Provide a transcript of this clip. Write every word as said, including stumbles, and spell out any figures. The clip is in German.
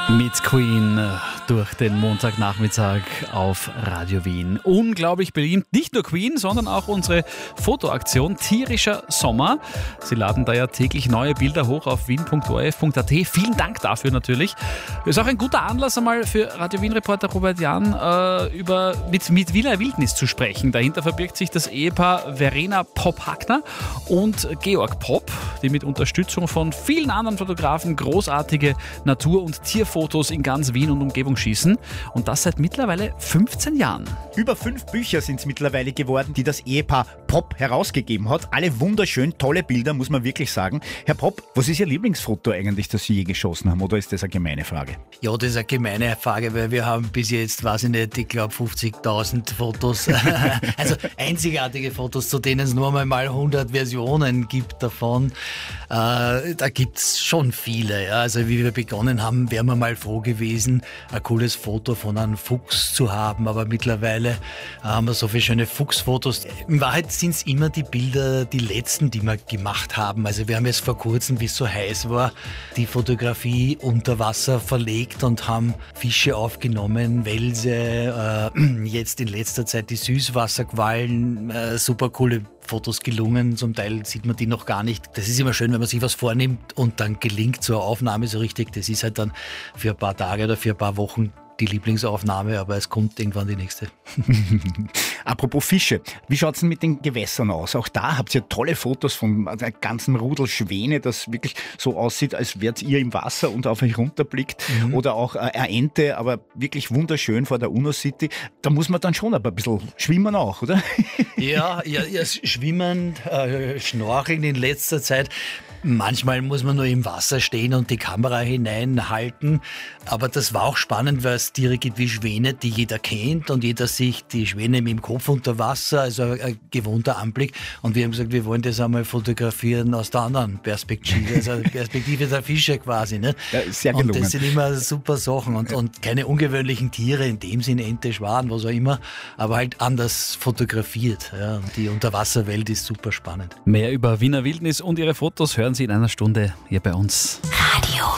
Mit Queen durch den Montagnachmittag auf Radio Wien. Unglaublich beliebt, nicht nur Queen, sondern auch unsere Fotoaktion Tierischer Sommer. Sie laden da ja täglich neue Bilder hoch auf wien punkt o r f punkt a t. Vielen Dank dafür natürlich. Ist auch ein guter Anlass, einmal für Radio Wien-Reporter Robert Jahn äh, über, mit, mit Wiener Wildnis zu sprechen. Dahinter verbirgt sich das Ehepaar Verena Popp-Hackner und Georg Popp, die mit Unterstützung von vielen anderen Fotografen großartige Natur- und Tierfotos in ganz Wien und Umgebung schießen. Und das seit mittlerweile fünfzehn Jahren. Über fünf Bücher sind es mittlerweile geworden, die das Ehepaar Popp herausgegeben hat. Alle wunderschön, tolle Bilder, muss man wirklich sagen. Herr Popp, was ist Ihr Lieblingsfoto eigentlich, das Sie je geschossen haben? Oder ist das eine gemeine Frage? Ja, das ist eine gemeine Frage, weil wir haben bis jetzt, weiß ich nicht, ich glaube fünfzigtausend Fotos. Also einzigartige Fotos, zu denen es nur mal hundert Versionen gibt davon. Äh, da gibt es schon viele. Ja. Also wie wir begonnen haben, wären wir mal froh gewesen, ein cooles Foto von einem Fuchs zu haben. Aber mittlerweile haben wir so viele schöne Fuchsfotos. In Wahrheit sind es immer die Bilder, die letzten, die wir gemacht haben. Also wir haben jetzt vor kurzem, wie es so heiß war, die Fotografie unter Wasser verlegt und haben Fische aufgenommen, Welse, äh, jetzt in letzter Zeit die Süßwasserquallen, äh, super coole Fotos gelungen, zum Teil sieht man die noch gar nicht. Das ist immer schön, wenn man sich was vornimmt und dann gelingt so eine Aufnahme so richtig. Das ist halt dann für ein paar Tage oder für ein paar Wochen die Lieblingsaufnahme, aber es kommt irgendwann die nächste. Apropos Fische, wie schaut es denn mit den Gewässern aus? Auch da habt ihr tolle Fotos von einem ganzen Rudel Schwäne, das wirklich so aussieht, als wärt ihr im Wasser und auf euch runterblickt. Mhm. Oder auch eine Ente, aber wirklich wunderschön vor der UNO City. Da muss man dann schon aber ein bisschen schwimmen auch, oder? Ja, ja, ja schwimmen, äh, schnorcheln in letzter Zeit. Manchmal muss man nur im Wasser stehen und die Kamera hineinhalten. Aber das war auch spannend, weil es Tiere gibt wie Schwäne, die jeder kennt und jeder sieht die Schwäne mit dem Kopf unter Wasser, also ein gewohnter Anblick. Und wir haben gesagt, wir wollen das einmal fotografieren aus der anderen Perspektive, also Perspektive der Fische quasi. Ne? Ja, sehr gelungen. Und das sind immer super Sachen und, und keine ungewöhnlichen Tiere, in dem Sinne Ente, Schwan, was auch immer, aber halt anders fotografiert. Ja? Und die Unterwasserwelt ist super spannend. Mehr über Wiener Wildnis und ihre Fotos hören Sie in einer Stunde hier bei uns. Radio